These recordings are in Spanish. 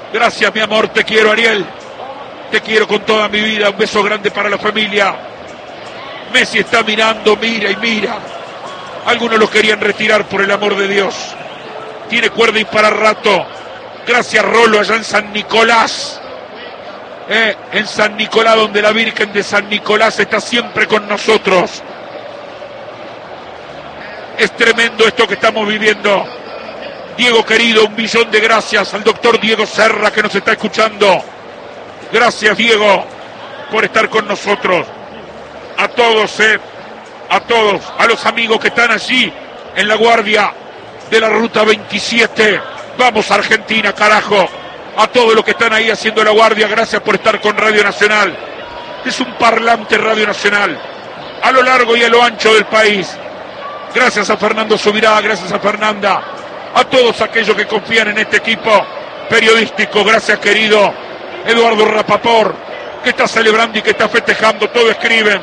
Gracias, mi amor, te quiero, Ariel. Te quiero con toda mi vida. Un beso grande para la familia. Messi está mirando, mira y mira. Algunos lo querían retirar, por el amor de Dios. Tiene cuerda y para rato. Gracias, Rolo, allá en San Nicolás. En San Nicolás, donde la Virgen de San Nicolás está siempre con nosotros. Es tremendo esto que estamos viviendo. Diego querido, 1.000.000 de gracias al doctor Diego Serra que nos está escuchando. Gracias, Diego, por estar con nosotros. A todos, a los amigos que están allí en la guardia de la ruta 27. Vamos, Argentina, carajo. A todos los que están ahí haciendo la guardia, gracias por estar con Radio Nacional. Es un parlante Radio Nacional, a lo largo y a lo ancho del país. Gracias a Fernando Subirá, gracias a Fernanda, a todos aquellos que confían en este equipo periodístico. Gracias, querido Eduardo Rapaport, que está celebrando y que está festejando. Todo escriben.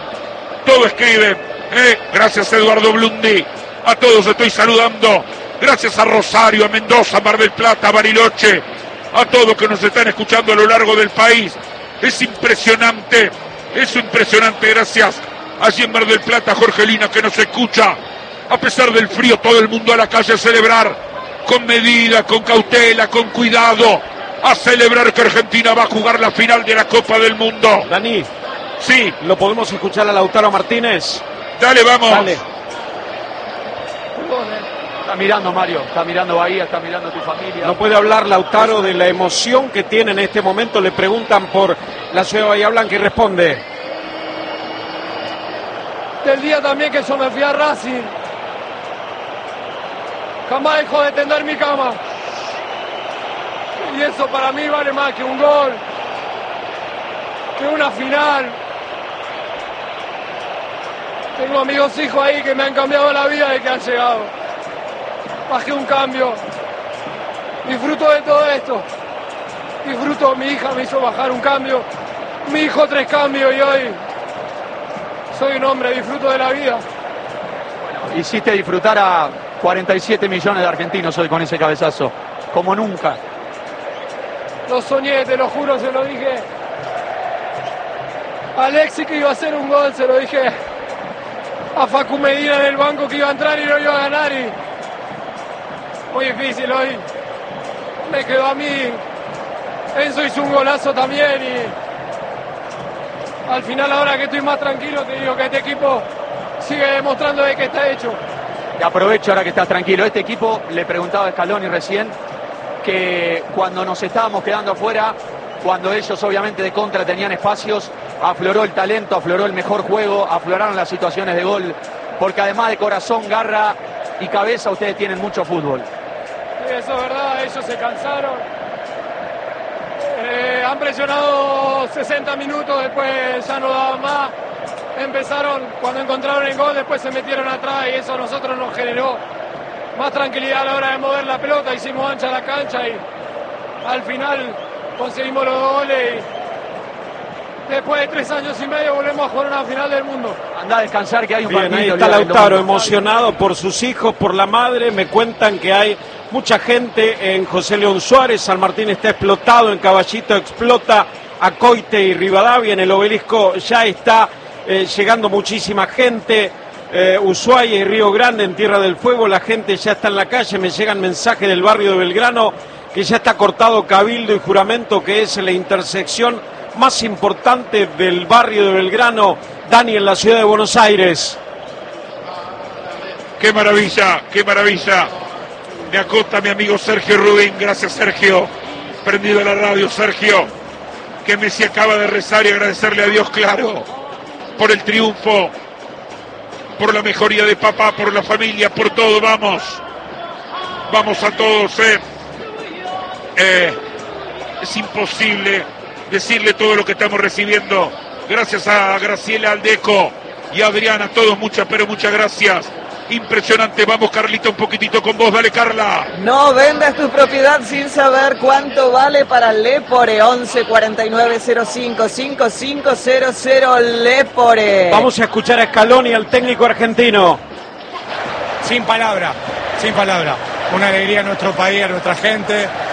Gracias, Eduardo Blundi. A todos estoy saludando. Gracias a Rosario, a Mendoza, a Mar del Plata, a Bariloche, a todos que nos están escuchando a lo largo del país. Es impresionante. Gracias allí en Mar del Plata, Jorgelina, que nos escucha. A pesar del frío, todo el mundo a la calle a celebrar, con medida, con cautela, con cuidado, a celebrar que Argentina va a jugar la final de la Copa del Mundo. Dani, sí, ¿lo podemos escuchar a Lautaro Martínez? Dale, vamos. Dale. Está mirando, Mario, está mirando Bahía, está mirando tu familia. No puede hablar Lautaro de la emoción que tiene en este momento. Le preguntan por la ciudad de Bahía Blanca y responde: del día también que yo me fui a Racing, jamás dejó de tender mi cama. Y eso para mí vale más que un gol, que una final. Tengo amigos hijos ahí que me han cambiado la vida desde que han llegado. Bajé un cambio. Disfruto de todo esto. Disfruto, mi hija me hizo bajar un cambio. Mi hijo 3 cambios y hoy soy un hombre, disfruto de la vida. Bueno, hiciste disfrutar a 47 millones de argentinos hoy con ese cabezazo, como nunca. Lo soñé, te lo juro, se lo dije a Alexis que iba a hacer un gol, se lo dije a Facu Medina en el banco que iba a entrar y no iba a ganar. Y muy difícil hoy, me quedó a mí. Enzo hizo un golazo también y al final, ahora que estoy más tranquilo, te digo que este equipo sigue demostrando de que está hecho. Y aprovecho ahora que estás tranquilo. Este equipo, le preguntaba a Scaloni recién, que cuando nos estábamos quedando afuera, cuando ellos obviamente de contra tenían espacios, afloró el talento, afloró el mejor juego, afloraron las situaciones de gol, porque además de corazón, garra y cabeza, ustedes tienen mucho fútbol. Sí, eso es verdad, ellos se cansaron. Han presionado 60 minutos, después ya no daban más. Empezaron, cuando encontraron el gol, después se metieron atrás y eso a nosotros nos generó más tranquilidad a la hora de mover la pelota. Hicimos ancha la cancha y al final conseguimos los 2 goles y después de 3 años y medio volvemos a jugar una final del mundo. Anda a descansar, que hay un Bien, partido. ahí está Lautaro, emocionado por sus hijos, por la madre. Me cuentan que hay mucha gente en José León Suárez. San Martín está explotado, en Caballito explota, Acoite y Rivadavia. En el Obelisco ya está llegando muchísima gente. Ushuaia y Río Grande, en Tierra del Fuego, la gente ya está en la calle. Me llegan mensajes del barrio de Belgrano que ya está cortado Cabildo y Juramento, que es la intersección más importante del barrio de Belgrano, Dani, en la ciudad de Buenos Aires. ¡Qué maravilla! ¡Qué maravilla! Me acota mi amigo Sergio Rubín. Gracias, Sergio. Prendido la radio, Sergio. Que Messi acaba de rezar y agradecerle a Dios, claro, por el triunfo, por la mejoría de papá, por la familia, por todo. Vamos. Vamos a todos, es imposible decirle todo lo que estamos recibiendo. Gracias a Graciela Aldeco y a Adriana, a todos, muchas gracias. Impresionante. Vamos, Carlita, un poquitito con vos. Dale, Carla. No vendas tu propiedad sin saber cuánto vale para Lepore. 11 49 05 5500 Lepore. Vamos a escuchar a Scaloni, al técnico argentino. Sin palabra. Una alegría a nuestro país, a nuestra gente.